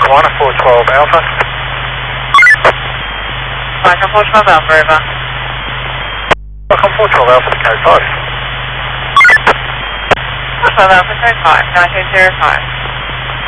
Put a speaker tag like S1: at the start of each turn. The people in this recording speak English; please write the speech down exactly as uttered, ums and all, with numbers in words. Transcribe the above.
S1: Lackawanna, four twelve Alpha.
S2: Lackawanna, four twelve Alpha, over.
S1: Lackawanna, four twelve Alpha, code five.
S2: four twelve Alpha, code five, nine two zero five.